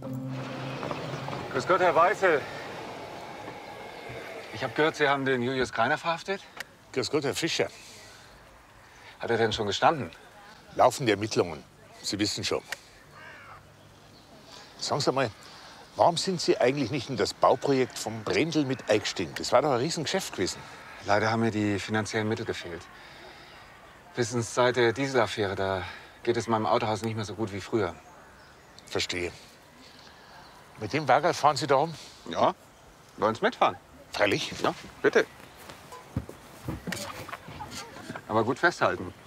Grüß Gott, Herr Weißel. Ich habe gehört, Sie haben den Julius Greiner verhaftet. Grüß Gott, Herr Fischer. Hat er denn schon gestanden? Laufende Ermittlungen. Sie wissen schon. Sagen Sie mal, warum sind Sie eigentlich nicht in das Bauprojekt vom Brendel mit eingestiegen? Das war doch ein Riesengeschäft gewesen. Leider haben mir die finanziellen Mittel gefehlt. Wissen Sie, seit der Dieselaffäre, da geht es meinem Autohaus nicht mehr so gut wie früher. Verstehe. Mit dem Wagen fahren Sie da rum? Ja, wollen Sie mitfahren? Freilich. Ja, bitte. Aber gut festhalten.